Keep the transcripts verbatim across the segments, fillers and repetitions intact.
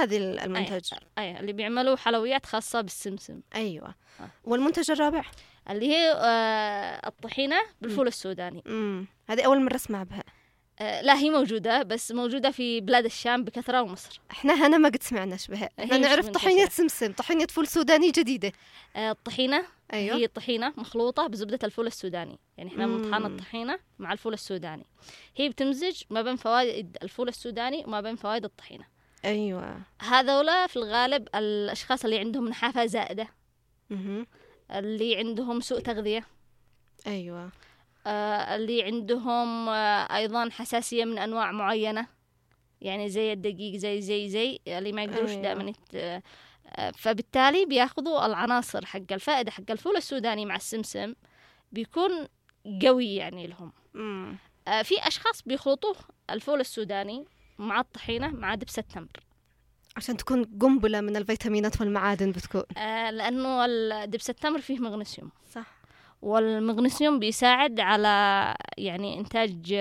هذه المنتج. أي, أي اللي بيعملوا حلويات خاصة بالسمسم. أيوة. آه. والمنتج الرابع اللي هي آه الطحينة بالفول السوداني. امم هذه أول مرة أسمع بها. آه لا هي موجودة، بس موجودة في بلاد الشام بكثرة ومصر. احنا هنا ما قد سمعناش بها. احنا نعرف طحينة سمسم، طحينة فول سوداني جديدة. آه الطحينة أيوة. هي طحينة مخلوطة بزبدة الفول السوداني، يعني احنا بنطحن الطحينة مع الفول السوداني. هي بتمزج ما بين فوائد الفول السوداني وما بين فوائد الطحينة. أيوة. هذولا في الغالب الأشخاص اللي عندهم نحافة زائدة، مم. اللي عندهم سوء تغذية. أيوة. آه اللي عندهم آه أيضا حساسية من أنواع معينة، يعني زي الدقيق زي زي زي اللي ما يقدروش أيوة. دائما يت... آه فبالتالي بياخذوا العناصر حق الفائدة حق الفول السوداني مع السمسم بيكون قوي يعني لهم. آه في أشخاص بيخلطوه الفول السوداني مع الطحينة مع دبس التمر عشان تكون قنبلة من الفيتامينات والمعادن بتكون. آه لأنه دبس التمر فيه مغنيسيوم. صح. والمغنيسيوم بيساعد على يعني إنتاج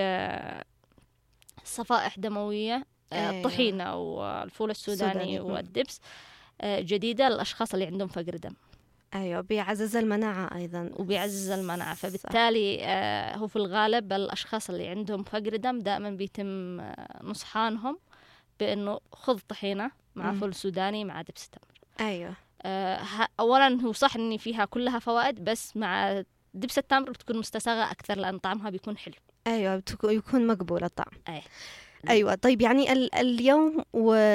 صفائح دموية. أيوة. الطحينة والفول السوداني السوداني. والدبس جديدة للأشخاص اللي عندهم فقر دم. أيوة بيعزز المناعة أيضا. وبيعزز المناعة، فبالتالي آه هو في الغالب الأشخاص اللي عندهم فقر دم دائما بيتم آه نصحانهم بأنه خذ طحينة مع م. فول سوداني مع دبس تمر. أيوة. آه أولا هو صح إن فيها كلها فوائد، بس مع دبس التمر بتكون مستساغة أكثر لأن طعمها بيكون حلو. أيوة يكون مقبول الطعم. أيه. أيوة. طيب يعني ال- اليوم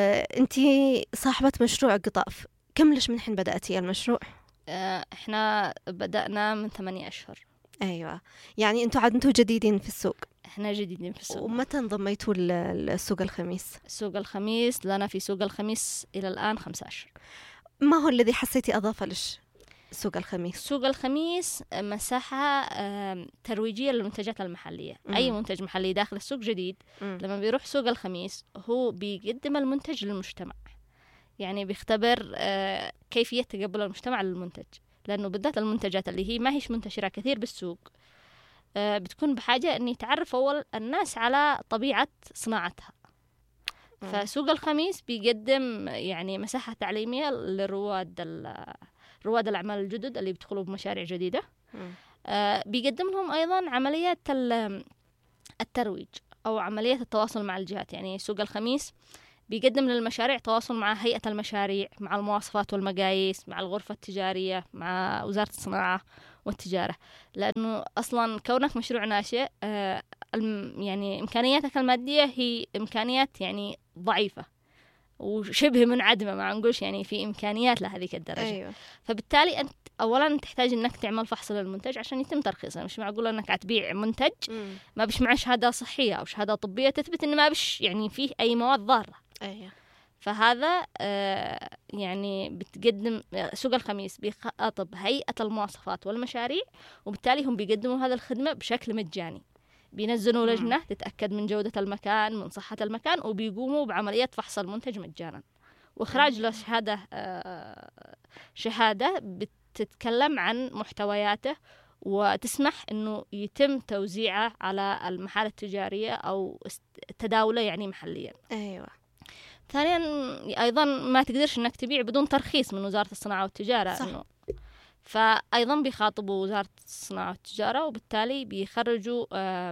وأنتي صاحبة مشروع قطاف، كم ليش من حين بدأتي المشروع؟ آه إحنا بدأنا من ثمانية أشهر. أيوة يعني أنتوا عاد أنتوا جديدين في السوق. إحنا جديدين في السوق. ومتى انضميتوا لسوق الخميس؟ سوق الخميس لنا في سوق الخميس إلى الآن خمسة أشهر. ما هو الذي حسيتي أضاف لش سوق الخميس؟ سوق الخميس مساحة ترويجية للمنتجات المحلية. م. أي منتج محلي داخل السوق جديد م. لما بيروح سوق الخميس هو بيقدم المنتج للمجتمع، يعني بيختبر كيفية تقبل المجتمع للمنتج، لأنه بالذات المنتجات اللي هي ما هيش منتشرة كثير بالسوق بتكون بحاجة أن يتعرف أول الناس على طبيعة صناعتها. م. فسوق الخميس بيقدم يعني مساحة تعليمية لرواد رواد الأعمال الجدد اللي بيدخلوا بمشاريع جديدة. آه بيقدم لهم أيضا عمليات الترويج أو عملية التواصل مع الجهات. يعني سوق الخميس بيقدم للمشاريع تواصل مع هيئة المشاريع، مع المواصفات والمقاييس، مع الغرفة التجارية، مع وزارة الصناعة والتجارة، لأنه أصلا كونك مشروع ناشئ آه يعني إمكانياتك المادية هي إمكانيات يعني ضعيفة وشبه منعدمة، ما نقولش يعني في إمكانيات لهذيك الدرجة. أيوة. فبالتالي أنت أولا تحتاج إنك تعمل فحص للمنتج عشان يتم ترخيصه. مش معقول إنك هتبيع منتج م. ما بيش معه شهادة صحية أو شهادة طبية تثبت إنه ما بيش يعني فيه أي مواد ضارة. أيوة. فهذا آه يعني بتقدم سوق الخميس بيخاطب هيئة المواصفات والمشاريع، وبالتالي هم بيقدموا هذا الخدمة بشكل مجاني. بينزلوا لجنة تتأكد من جودة المكان من صحة المكان، وبيقوموا بعملية فحص المنتج مجانا وإخراج له شهادة آه شهادة بتتكلم عن محتوياته وتسمح إنه يتم توزيعه على المحال التجارية أو تداوله يعني محليا. أيوة. ثانيا أيضا ما تقدرش إنك تبيع بدون ترخيص من وزارة الصناعة والتجارة. صح. إنه فأيضا بيخاطبوا وزارة الصناعة والتجارة، وبالتالي بيخرجوا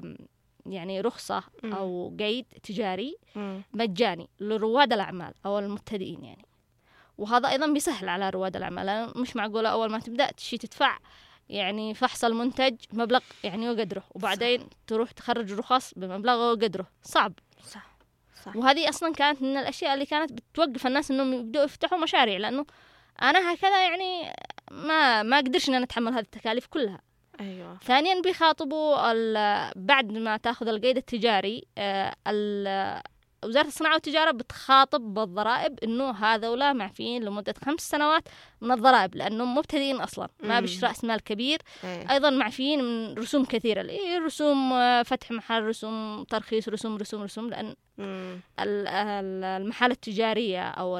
يعني رخصة م. أو قيد تجاري م. مجاني لرواد الأعمال أو المبتدئين يعني. وهذا أيضا بيسهل على رواد الأعمال، مش معقولة أول ما تبدأ تشي تدفع يعني فحص المنتج مبلغ يعني وقدره، وبعدين صح. تروح تخرج رخص بمبلغ وقدره، صعب. صح. صح. وهذه أصلا كانت من الأشياء اللي كانت بتوقف الناس إنهم يبدأوا يفتحوا مشاريع، لأنه أنا هكذا يعني ما ما أقدرش إن أنا أتحمل هذه التكاليف كلها. أيوة. ثانيا بيخاطبوا بعد ما تأخذ القيد التجاري وزارة الصناعة والتجارة بتخاطب بالضرائب إنه هذولا معفيين لمدة خمس سنوات من الضرائب، لأنهم مبتدئين أصلا ما بيش رأس مال كبير. أيه. أيضا معفيين من رسوم كثيرة، اللي رسوم فتح محل، رسوم ترخيص، رسوم رسوم رسوم لأن مم. المحال التجارية أو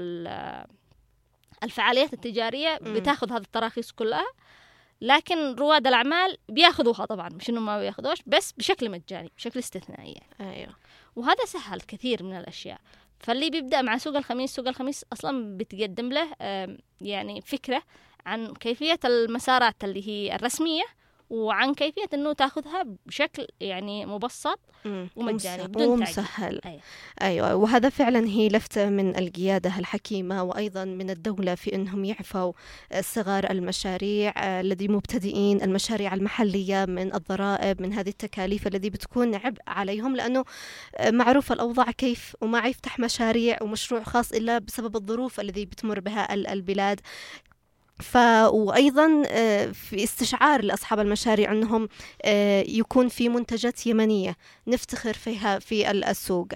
الفعاليات التجارية مم. بتاخذ هذه التراخيص كلها، لكن رواد الأعمال بياخذوها طبعا، مش إنه ما بياخذوش، بس بشكل مجاني بشكل استثنائي يعني. أيوة. وهذا سهل كثير من الأشياء. فاللي بيبدأ مع سوق الخميس، سوق الخميس أصلا بتقدم له يعني فكرة عن كيفية المسارات اللي هي الرسمية، وعن كيفية أنه تأخذها بشكل يعني مبسط ومجاني بدون ومسهل. أيوة. أيوة، وهذا فعلا هي لفتة من القيادة الحكيمة، وأيضا من الدولة في أنهم يعفوا صغار المشاريع الذي مبتدئين، المشاريع المحلية، من الضرائب، من هذه التكاليف التي بتكون عبء عليهم، لأنه معروف الأوضاع كيف، وما يفتح مشاريع ومشروع خاص إلا بسبب الظروف التي بتمر بها البلاد. ف وأيضا في استشعار لأصحاب المشاريع أنهم يكون في منتجات يمنية نفتخر فيها في السوق.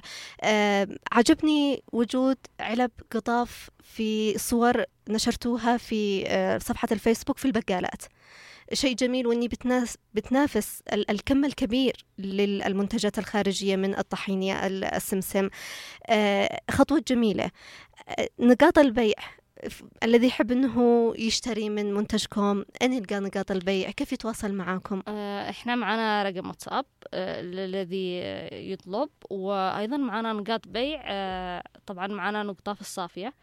عجبني وجود علب قطاف في صور نشرتوها في صفحة الفيسبوك في البقالات، شيء جميل، واني بتناس بتنافس الكم الكبير للمنتجات الخارجية من الطحينية السمسم. خطوة جميلة. نقاط البيع، الذي يحب أنه يشتري من منتجكم، أين يلقى نقاط البيع؟ كيف يتواصل معاكم؟ إحنا معنا رقم واتساب الذي يطلب، وأيضا معنا نقاط بيع. طبعا معنا نقطة في الصافية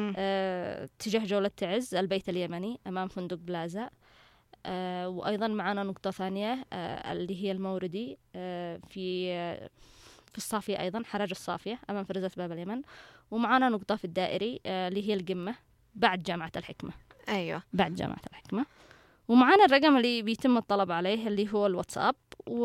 تجاه جولة تعز البيت اليمني أمام فندق بلازا، وأيضا معنا نقطة ثانية اللي هي الموردي في في الصافية، أيضا حراج الصافية أمام فرزة باب اليمن، ومعنا نقطة في الدائري اللي هي القمة بعد جامعة الحكمة. أيوة، بعد جامعة الحكمة. ومعنا الرقم اللي بيتم الطلب عليه اللي هو الواتساب،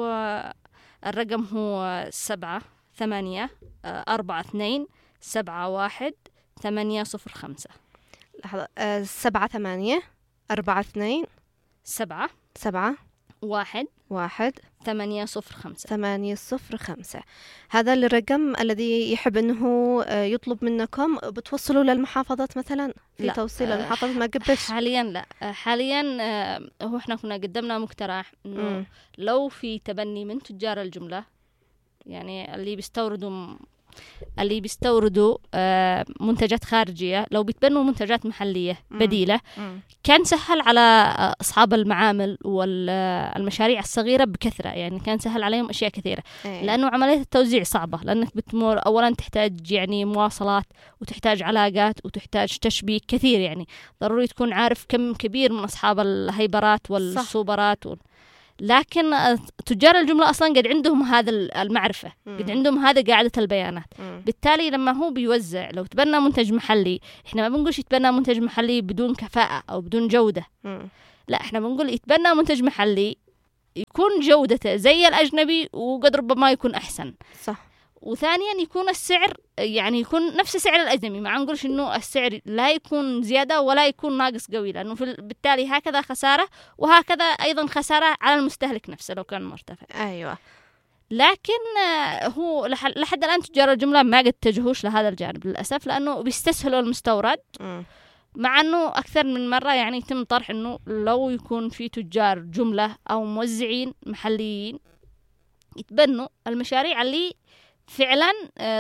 والرقم هو سبعة ثمانية أربعة اثنين سبعة واحد ثمانية صفر خمسة. لحظة، أه سبعة ثمانية أربعة اثنين سبعة سبعة واحد واحد ثمانية صفر خمسة ثمانية صفر خمسة. هذا الرقم الذي يحب أنه يطلب منكم. بتوصلوا للمحافظات مثلا في لا. توصيل المحافظات؟ ما قبلش حاليا لا. حاليا هو احنا كنا قدمنا مقترح انه لو في تبني من تجار الجملة، يعني اللي بيستوردوا اللي بيستوردوا منتجات خارجية، لو بيتبنوا منتجات محلية بديلة مم. كان سهل على أصحاب المعامل والمشاريع الصغيرة بكثرة، يعني كان سهل عليهم أشياء كثيرة. أيه. لأنه عملية التوزيع صعبة، لأنك بتمر أولا تحتاج يعني مواصلات، وتحتاج علاقات، وتحتاج تشبيك كثير، يعني ضروري تكون عارف كم كبير من أصحاب الهيبرات والسوبرات و... لكن تجار الجملة أصلا قد عندهم هذا المعرفة، مم. قد عندهم هذا قاعدة البيانات. مم. بالتالي لما هو بيوزع، لو تبنى منتج محلي، إحنا ما بنقولش يتبنى منتج محلي بدون كفاءة أو بدون جودة، مم. لا، إحنا بنقول يتبنى منتج محلي يكون جودته زي الأجنبي وقد ربما يكون أحسن. صح. وثانيا يكون السعر يعني يكون نفس سعر الأجنبي، ما نقولش إنه السعر لا يكون زيادة ولا يكون ناقص قوي، لأنه في بالتالي هكذا خسارة، وهكذا أيضا خسارة على المستهلك نفسه لو كان مرتفع. أيوة. لكن هو لحد الآن تجار الجملة ما قد تجهوش لهذا الجانب للأسف، لأنه بيستسهلوا المستورد. م. مع أنه أكثر من مرة يعني يتم طرح أنه لو يكون في تجار جملة أو موزعين محليين يتبنوا المشاريع اللي فعلا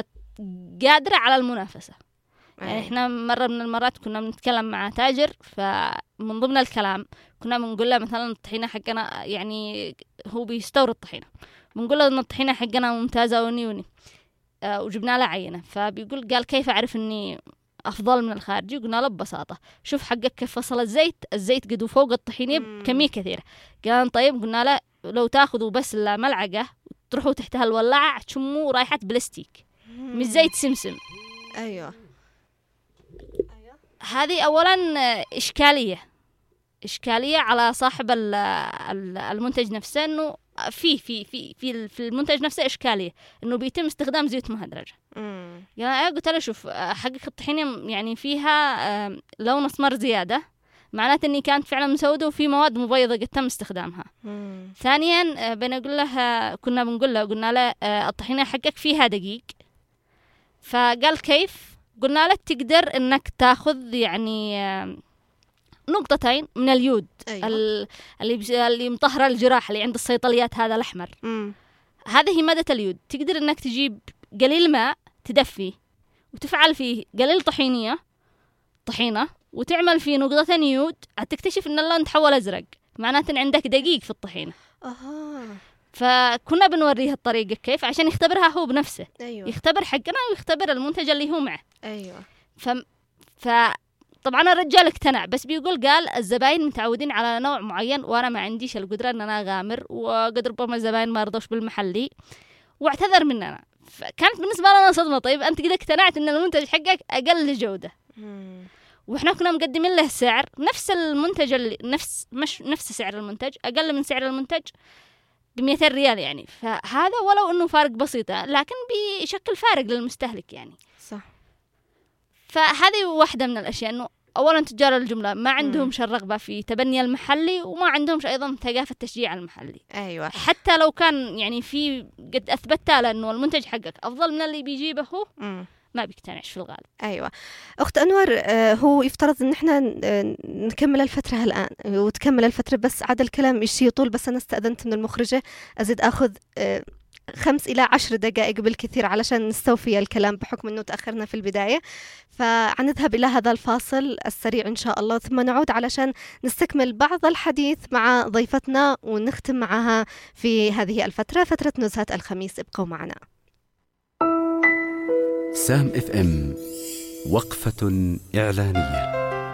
قادرة على المنافسة. يعني إحنا مرة من المرات كنا بنتكلم مع تاجر، فمن ضمن الكلام كنا بنقول له مثلا الطحينة حقنا، يعني هو بيستورد طحينة، بنقول له إن الطحينة حقنا ممتازة وني وني آه وجبنا له عينة، فبيقول قال كيف أعرف إني أفضل من الخارجي؟ قلنا له ببساطة شوف حقك كيف فصل الزيت، الزيت قدو فوق الطحينة بكمية كثيرة. قال طيب، قلنا له لو تاخذوا بس ملعقة تروحوا تحتها الولاعة تشموا رائحة بلاستيك مش زيت سمسم. أيوة. هذه أولا إشكالية إشكالية على صاحب المنتج نفسه، إنه في في في في في المنتج نفسه إشكالية إنه بيتم استخدام زيوت مهدرجة. يعني أنا قلت له شوف حقك الطحينة يعني فيها لون أسمر زيادة، معناته إني كانت فعلا مسودة وفي مواد مبيضة قد تم استخدامها. مم. ثانيا بنقول له كنا بنقول له قلنا له الطحينة حقك فيها دقيق، فقال كيف؟ قلنا له تقدر إنك تأخذ يعني نقطتين من اليود. أيوة. اللي اللي مطهر الجراح اللي عند الصيدليات، هذا الأحمر. مم. هذه مادة اليود. تقدر إنك تجيب قليل ماء تدفيه وتفعل فيه قليل طحينية طحينة وتعمل فيه نقطتين يود، هتكتشف إن اللون تحول أزرق، معناته إن عندك دقيق في الطحينة. أها. فكنا بنوريه الطريقة كيف عشان يختبرها هو بنفسه. أيوة. يختبر حقنا ويختبر المنتج اللي هو معه. أيوة. ف... ف... طبعا الرجال اقتنع، بس بيقول قال الزباين متعودين على نوع معين وأنا ما عنديش القدرة أن أنا أغامر، وقد ربما الزباين ما رضوش بالمحلي واعتذر مننا. فكانت بالنسبة لنا صدمة. طيب أنت كده اقتنعت أن المنتج حقك أقل جودة، مم. وإحنا كنا مقدمين له سعر نفس المنتج اللي نفس مش نفس سعر المنتج، أقل من سعر المنتج بمئتين ريال يعني. فهذا ولو أنه فارق بسيطة لكن بيشكل فارق للمستهلك يعني. صح. فهذه واحدة من الأشياء، أنه أولا تجار الجملة ما عندهمش الرغبة في تبني المحلي، وما عندهمش أيضا ثقافة تشجيع المحلي. أيوة. حتى لو كان يعني في قد أثبتت له أنه المنتج حقك أفضل من اللي بيجيبه هو، مم. ما بيقتنعش في الغالب. أيوة أخت أنور، آه هو يفترض أن احنا نكمل الفترة الآن وتكمل الفترة، بس عاد الكلام يشي يطول، بس أنا استأذنت من المخرجة أزيد أخذ آه خمس إلى عشر دقائق بالكثير علشان نستوفي الكلام بحكم أنه تأخرنا في البداية. فعنذهب إلى هذا الفاصل السريع إن شاء الله، ثم نعود علشان نستكمل بعض الحديث مع ضيفتنا ونختم معها في هذه الفترة، فترة نزهة الخميس. ابقوا معنا. سام اف ام، وقفة إعلانية.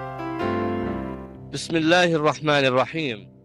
بسم الله الرحمن الرحيم.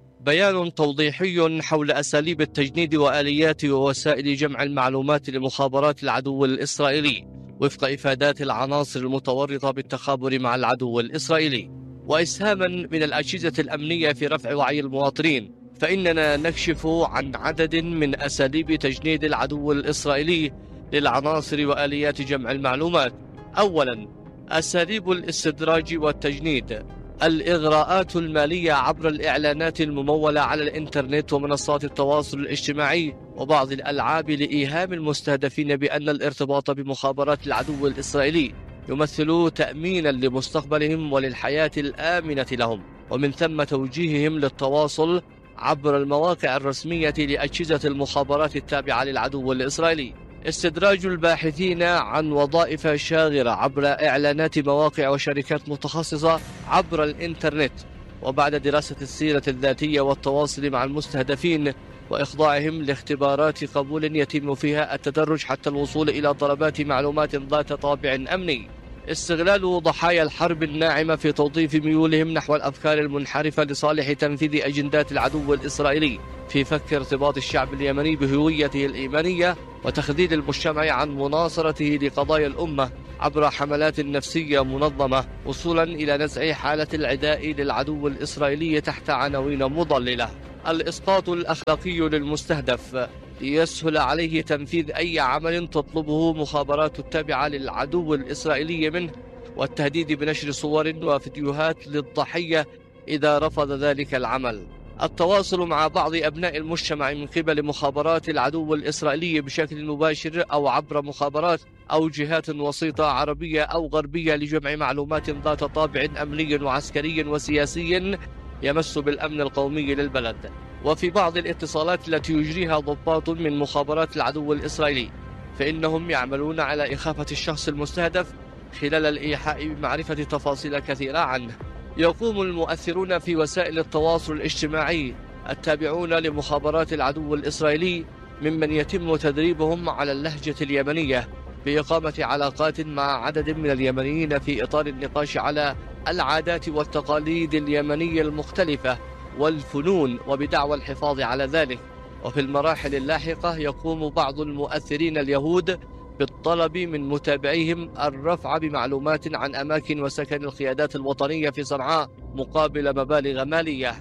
بيان توضيحي حول أساليب التجنيد وآليات ووسائل جمع المعلومات لمخابرات العدو الإسرائيلي وفق إفادات العناصر المتورطة بالتخابر مع العدو الإسرائيلي، وإسهاما من الأجهزة الأمنية في رفع وعي المواطنين. فإننا نكشف عن عدد من أساليب تجنيد العدو الإسرائيلي للعناصر وآليات جمع المعلومات. أولا، أساليب الاستدراج والتجنيد. الإغراءات المالية عبر الإعلانات الممولة على الإنترنت ومنصات التواصل الاجتماعي وبعض الألعاب لإيهام المستهدفين بأن الارتباط بمخابرات العدو الإسرائيلي يمثل تأمينا لمستقبلهم وللحياة الآمنة لهم، ومن ثم توجيههم للتواصل عبر المواقع الرسمية لأجهزة المخابرات التابعة للعدو الإسرائيلي. استدراج الباحثين عن وظائف شاغرة عبر إعلانات مواقع وشركات متخصصة عبر الإنترنت، وبعد دراسة السيرة الذاتية والتواصل مع المستهدفين وإخضاعهم لاختبارات قبول يتم فيها التدرج حتى الوصول إلى طلبات معلومات ذات طابع أمني. استغلال ضحايا الحرب الناعمة في توظيف ميولهم نحو الأفكار المنحرفة لصالح تنفيذ أجندات العدو الإسرائيلي في فك ارتباط الشعب اليمني بهويته الإيمانية وتخذيل المجتمع عن مناصرته لقضايا الأمة عبر حملات نفسية منظمة، وصولا إلى نزع حالة العداء للعدو الإسرائيلي تحت عناوين مضللة. الإسقاط الأخلاقي للمستهدف ليسهل عليه تنفيذ أي عمل تطلبه مخابرات التابعة للعدو الإسرائيلي منه، والتهديد بنشر صور وفيديوهات للضحية إذا رفض ذلك العمل. التواصل مع بعض أبناء المجتمع من قبل مخابرات العدو الإسرائيلي بشكل مباشر أو عبر مخابرات أو جهات وسيطة عربية أو غربية لجمع معلومات ذات طابع أمني وعسكري وسياسي يمس بالأمن القومي للبلد. وفي بعض الاتصالات التي يجريها ضباط من مخابرات العدو الإسرائيلي فإنهم يعملون على إخافة الشخص المستهدف خلال الإيحاء بمعرفة تفاصيل كثيرة عنه. يقوم المؤثرون في وسائل التواصل الاجتماعي التابعون لمخابرات العدو الإسرائيلي ممن يتم تدريبهم على اللهجة اليمنية بإقامة علاقات مع عدد من اليمنيين في إطار النقاش على العادات والتقاليد اليمنية المختلفة والفنون، وبدعوى الحفاظ على ذلك. وفي المراحل اللاحقة يقوم بعض المؤثرين اليهود بالطلب من متابعيهم الرفع بمعلومات عن أماكن وسكن القيادات الوطنية في صنعاء مقابل مبالغ مالية.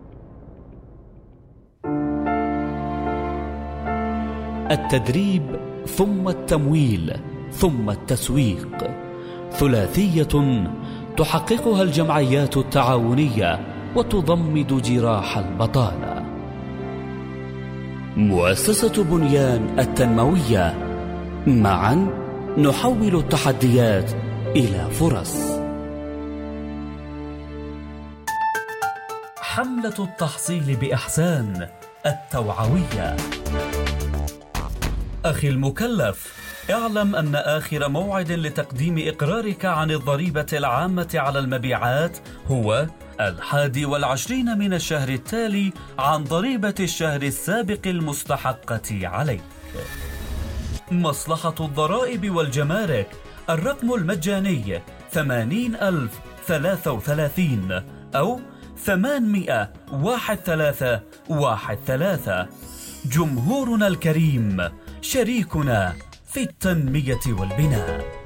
التدريب ثم التمويل ثم التسويق، ثلاثية تحققها الجمعيات التعاونية وتضمد جراح البطالة. مؤسسة بنيان التنموية، معا نحول التحديات إلى فرص. حملة التحصيل بإحسان التوعوية. أخي المكلف، اعلم أن آخر موعد لتقديم إقرارك عن الضريبة العامة على المبيعات هو الحادي والعشرين من الشهر التالي عن ضريبة الشهر السابق المستحقة عليك. مصلحة الضرائب والجمارك الرقم المجاني ثمانين ألف ثلاثة وثلاثين أو ثمانمائة واحد ثلاثة واحد ثلاثة. جمهورنا الكريم شريكنا في التنمية والبناء.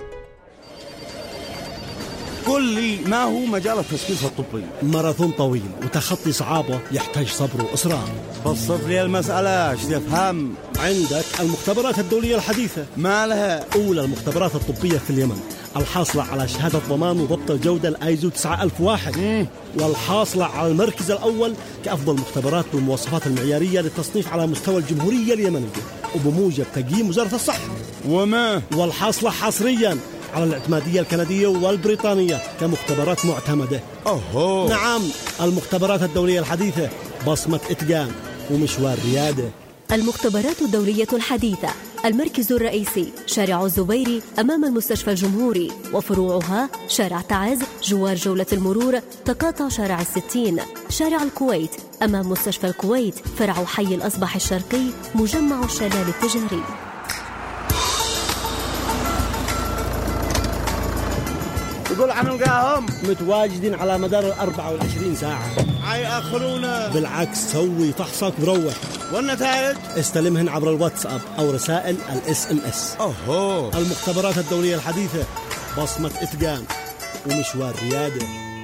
قل لي ما هو مجال التشخيص الطبي؟ ماراثون طويل وتخطي صعابه يحتاج صبر وإصرار. بسط لي المسألة ايش تفهم. عندك المختبرات الدولية الحديثة. ما لها؟ أولى المختبرات الطبية في اليمن، الحاصلة على شهادة ضمان وضبط الجودة الآيزو تسعة ألف وواحد، مم. والحاصلة على المركز الأول كأفضل مختبرات بالمواصفات المعيارية للتصنيف على مستوى الجمهورية اليمنية وبموجب تقييم وزارة الصحة. وما والحاصلة حصريا على الاعتمادية الكندية والبريطانية كمختبرات معتمدة. أوهو. نعم، المختبرات الدولية الحديثة بصمة إتقان ومشوار ريادة. المختبرات الدولية الحديثة، المركز الرئيسي شارع الزبيري أمام المستشفى الجمهوري، وفروعها شارع تعز جوار جولة المرور، تقاطع شارع الستين، شارع الكويت أمام مستشفى الكويت، فرع حي الأصبح الشرقي، مجمع الشلال التجاري. يقول عن نلقاهم متواجدين على مدار الأربعة والعشرين ساعة. حيأخرونا. بالعكس، سوي فحصك وروح. والنتائج استلمهن عبر الواتساب أو رسائل الاس ام اس. أوهو. المختبرات الدولية الحديثة بصمة إتقان ومشوار ريادة.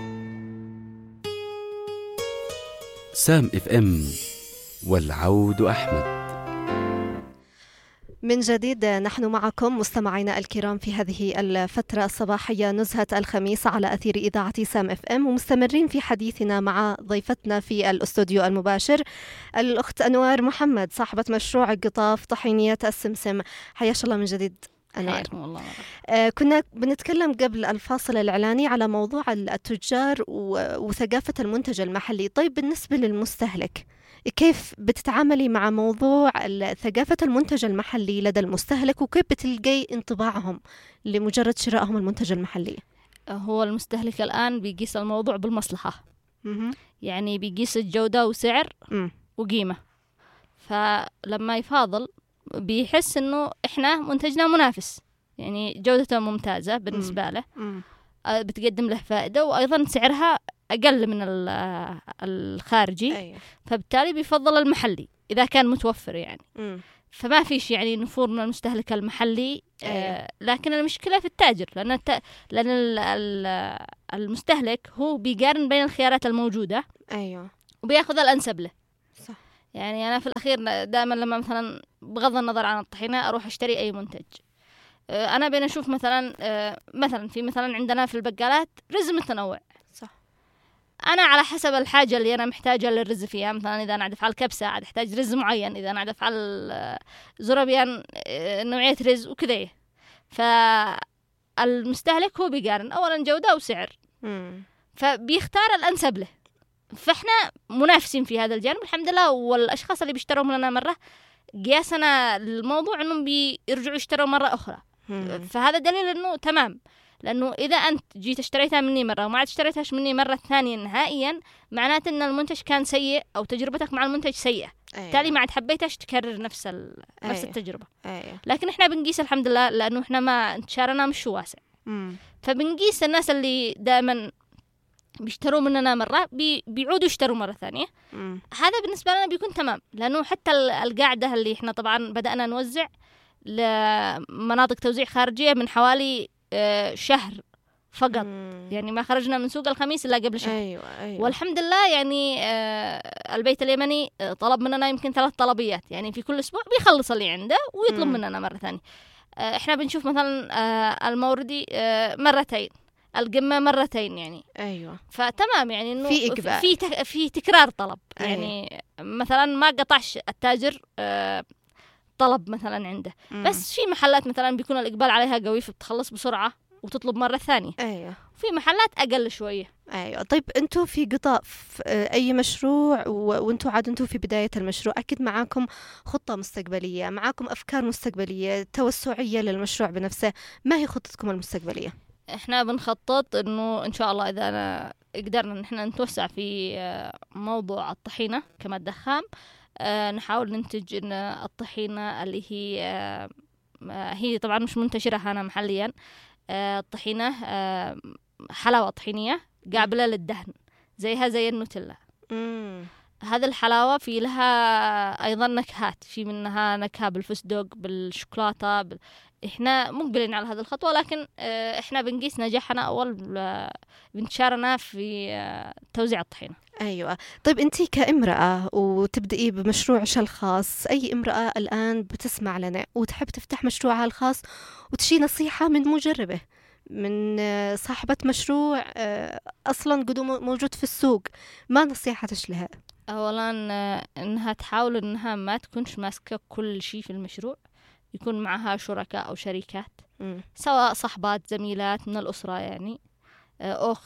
سام اف ام والعود أحمد. من جديد نحن معكم مستمعينا الكرام في هذه الفترة الصباحية نزهة الخميس على أثير إذاعة سام اف ام، ومستمرين في حديثنا مع ضيفتنا في الاستوديو المباشر الأخت أنوار محمد، صاحبة مشروع قطاف طحينية السمسم. حياك الله من جديد أنوار. الله. آه كنا بنتكلم قبل الفاصل الإعلاني على موضوع التجار وثقافة المنتج المحلي. طيب بالنسبة للمستهلك كيف بتتعاملي مع موضوع ثقافة المنتج المحلي لدى المستهلك، وكيف بتلقي انطباعهم لمجرد شرائهم المنتج المحلي؟ هو المستهلك الآن بيقيس الموضوع بالمصلحة، م- يعني بيقيس الجودة وسعر م- وقيمة. فلما يفاضل بيحس إنه إحنا منتجنا منافس، يعني جودته ممتازة بالنسبة له، م- بتقدم له فائدة، وأيضا سعرها أقل من الخارجي. أيوة. فبالتالي بيفضل المحلي إذا كان متوفر يعني. م- فما فيش يعني نفور من المستهلك المحلي. أيوة. آه لكن المشكلة في التاجر، لأن الت... لأن ال... ال... المستهلك هو بيقارن بين الخيارات الموجودة، أيوة، وبياخذ الأنسب له. صح. يعني أنا في الأخير دائما لما مثلا بغض النظر عن الطحينة أروح أشتري أي منتج، آه أنا بين أشوف مثلا آه مثلا في مثلا عندنا في البقالات رز متنوع. صح. أنا على حسب الحاجة اللي أنا محتاجة للرز فيها، مثلا إذا أنا أعرف على الكبسة عاد أحتاج رز معين، إذا أنا أعرف على الزربيان نوعية رز وكذا. فالمستهلك هو بيقارن أولا جودة وسعر، م- فبيختار الأنسب له. فإحنا منافسين في هذا الجانب الحمد لله، والأشخاص اللي بيشتروا مننا مرة قياسنا الموضوع أنهم بيرجعوا يشتروا مرة أخرى. م- فهذا دليل أنه تمام، لأنه إذا أنت جيت اشتريتها مني مرة وما عاد اشتريتهاش مني مرة ثانية نهائيا، معناته أن المنتج كان سيء أو تجربتك مع المنتج سيئة. أيوة. بالتالي ما عاد حبيتش تكرر نفس ال... نفس أيوة. التجربة. أيوة. لكن إحنا بنقيس الحمد لله، لأنه إحنا ما انتشارنا مش واسع، م- فبنقيس الناس اللي دائما بيشتروا مننا مرة بي... بيعودوا يشتروا مرة ثانية. م- هذا بالنسبة لنا بيكون تمام، لأنه حتى القاعدة اللي إحنا طبعا بدأنا نوزع لمناطق توزيع خارجية من حوالي شهر فقط، م- يعني ما خرجنا من سوق الخميس إلا قبل شهر. أيوة. أيوة. والحمد لله يعني البيت اليمني طلب مننا يمكن ثلاث طلبيات، يعني في كل أسبوع بيخلص اللي عنده ويطلب م- مننا مرة ثانية. إحنا بنشوف مثلا الموردي مرتين، القمة مرتين يعني. أيوة. فتمام، يعني إنه في إقبال، في تك... في تكرار طلب. أيوة. يعني مثلا ما قطعش التاجر طلب مثلا عنده، م- بس في محلات مثلا بيكون الإقبال عليها قوي فبتخلص بسرعة وتطلب مرة ثانية. أيوة. في محلات أقل شوية. أيوة. طيب أنتوا في قطاف أي مشروع و... وأنتوا عاد أنتوا في بداية المشروع، أكيد معاكم خطة مستقبلية، معاكم أفكار مستقبلية توسعية للمشروع بنفسه. ما هي خطتكم المستقبلية؟ احنا بنخطط انه ان شاء الله اذا أنا قدرنا ان احنا نتوسع في موضوع الطحينة كمادة خام، نحاول ننتج إن الطحينة اللي هي هي طبعا مش منتشرة هنا محليا، الطحينة حلاوة طحينية قابلة للدهن زيها زي النوتيلا. مم. هذا الحلاوة في لها أيضا نكهات، في منها نكهة بالفستق بالشوكولاتة بال... إحنا مقبلين على هذه الخطوة، لكن إحنا بنقيس نجاحنا أول بانتشارنا في توزيع الطحينة. أيوة. طيب أنتي كامرأة وتبدأي بمشروعش الخاص، أي امرأة الآن بتسمع لنا وتحب تفتح مشروعها الخاص وتشي نصيحة من مجربة، من صاحبة مشروع أصلا قدوم موجود في السوق، ما نصيحتش لها؟ أولا إنها تحاول إنها ما تكونش ماسكة كل شيء في المشروع، يكون معها شركاء أو شريكات، م. سواء صحبات زميلات من الأسرة، يعني أخت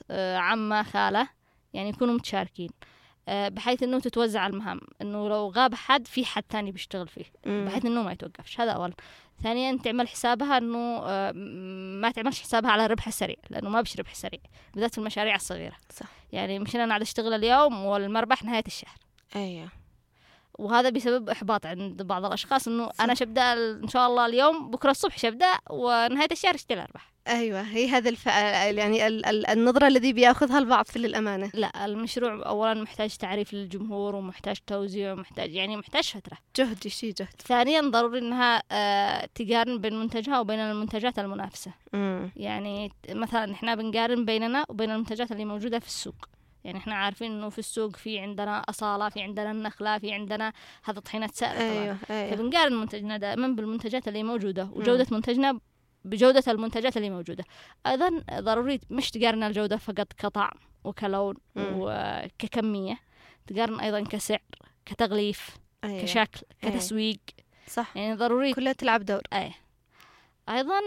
عمة خالة، يعني يكونوا متشاركين بحيث إنه تتوزع المهام، إنه لو غاب حد في حد تاني بيشتغل فيه، م. بحيث إنه ما يتوقفش. هذا أول. ثانيا تعمل حسابها إنه ما تعملش حسابها على الربح السريع، لأنه ما بيش ربح سريع بالذات في المشاريع الصغيرة. صح. يعني مش أنا قاعدة أشتغل اليوم والمربح نهاية الشهر. أيوة. وهذا بسبب إحباط عند بعض الأشخاص، إنه أنا شبدأ إن شاء الله اليوم، بكرة الصبح شبدأ، ونهاية الشهر اشتري أرباح. أيوة، هي هذا الف... يعني ال... ال... النظرة الذي بياخذها البعض في الأمانة. لا، المشروع أولا محتاج تعريف للجمهور، ومحتاج توزيع، ومحتاج يعني محتاج فترة جهد شيء جهد. ثانيا ضروري إنها آه تقارن بين منتجها وبين المنتجات المنافسة. مم. يعني مثلا إحنا بنقارن بيننا وبين المنتجات اللي موجودة في السوق. يعني إحنا عارفين إنه في السوق في عندنا أصالة، في عندنا النخلة، في عندنا هذا طحينة سائل. أيوة. أيوة. فبنقارن منتجنا دائما بالمنتجات اللي موجودة، وجودة مم. منتجنا بجودة المنتجات اللي موجودة. أيضا ضروري مش تقارن الجودة فقط كطعم وكلون مم. وككمية، تقارن أيضا كسعر، كتغليف. أيوة. كشكل، كتسويق. أيوة. صح. يعني ضروري كلها تلعب دور. أيه. أيضا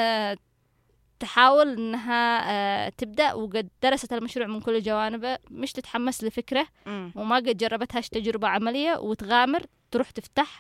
تحاول أنها تبدأ وقد درست المشروع من كل جوانبه، مش تتحمس لفكرة مم. وما قد جربتهاش تجربة عملية وتغامر تروح تفتح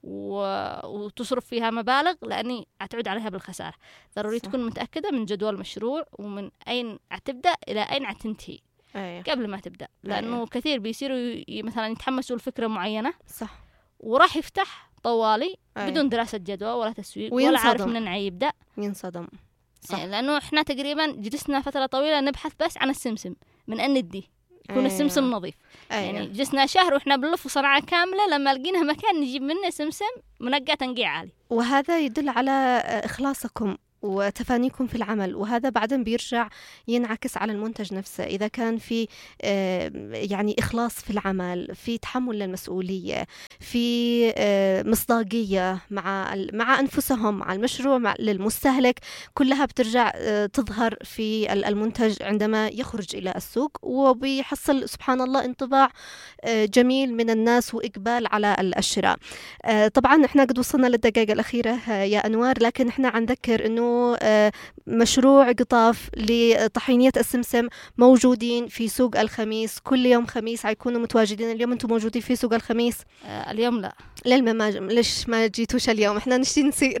وتصرف فيها مبالغ، لأني أتعود عليها بالخسارة. ضروري صح. تكون متأكدة من جدول المشروع ومن أين أتبدأ إلى أين أتنتهي. أيه. قبل ما تبدأ، لأنه أيه. كثير بيصيروا مثلا يتحمسوا لفكرة معينة صح، وراح يفتح طوالي أيه. بدون دراسة جدوى ولا تسويق ولا عارف من أين يبدأ، ينصدم. صح. لأنه إحنا تقريبا جلسنا فترة طويلة نبحث بس عن السمسم، من أن ندي يكون أيه. السمسم نظيف. أيه. يعني جلسنا شهر وإحنا بنلف صنعاء كاملة لما لقينا مكان نجيب منه سمسم منقع تنقيع عالي. وهذا يدل على إخلاصكم وتفانيكم في العمل، وهذا بعدين بيرجع ينعكس على المنتج نفسه. إذا كان في يعني إخلاص في العمل، في تحمل للمسؤولية، في مصداقية مع مع أنفسهم، مع المشروع، مع للمستهلك، كلها بترجع تظهر في المنتج عندما يخرج إلى السوق، وبيحصل سبحان الله انطباع جميل من الناس وإقبال على الشراء. طبعا احنا قد وصلنا للدقائق الأخيرة يا أنوار، لكن احنا عنذكر إنه مشروع قطاف لطحينية السمسم موجودين في سوق الخميس كل يوم خميس، حيكونوا متواجدين. اليوم انتم موجودين في سوق الخميس؟ آه اليوم لا. للما ما ليش ما جيتوش اليوم؟ احنا نشتي نصير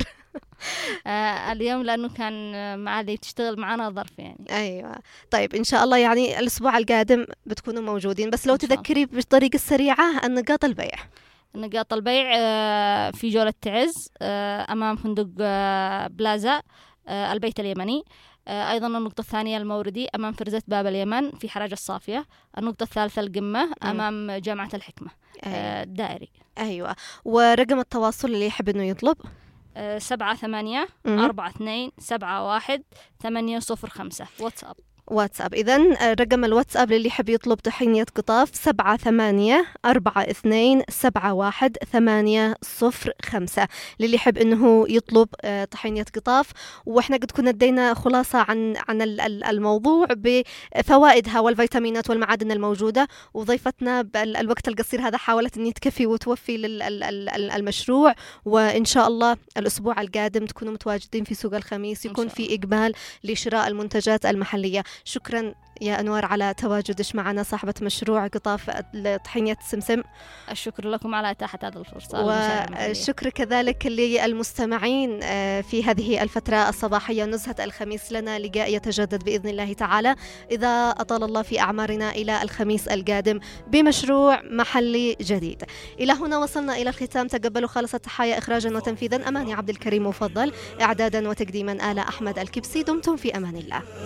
آه اليوم لأنه كان مع اللي بتشتغل معنا ظرف يعني. أيوة. طيب إن شاء الله يعني الأسبوع القادم بتكونوا موجودين، بس لو تذكري بالطريقة السريعة النقاط البيع. نقاط البيع في جولة تعز أمام فندق بلازا البيت اليمني. أيضا النقطة الثانية الموردي أمام فرزة باب اليمن في حراج الصافية. النقطة الثالثة القمة أمام جامعة الحكمة. أيوة. الدائري. أيوة. ورقم التواصل اللي يحب إنه يطلب؟ سبعة ثمانية أربعة اثنين سبعة واحد ثمانية صفر خمسة واتساب. واتساب. إذن رقم الواتساب للي يحب يطلب طحينية قطاف سبعة ثمانية أربعة اثنين سبعة واحد ثمانية صفر خمسة للي يحب إنه يطلب طحينية قطاف. وإحنا قد كنا ادينا خلاصة عن عن الموضوع بفوائدها والفيتامينات والمعادن الموجودة، وضيفتنا بالوقت القصير هذا حاولت إني تكفي وتوفي للمشروع. وإن شاء الله الأسبوع القادم تكونوا متواجدين في سوق الخميس، يكون في إقبال لشراء المنتجات المحلية. شكرا يا أنوار على تواجدك معنا، صاحبة مشروع قطاف طحينية سمسم. الشكر لكم على إتاحة هذه الفرصة، والشكر كذلك للمستمعين في هذه الفترة الصباحية. نزهة الخميس لنا لقاء يتجدد بإذن الله تعالى إذا أطال الله في أعمارنا إلى الخميس القادم بمشروع محلي جديد. إلى هنا وصلنا إلى الختام. تقبلوا خالص التحايا إخراجا وتنفيذا أماني عبد الكريم مفضل، إعدادا وتقديما آلاء أحمد الكبسي. دمتم في أمان الله.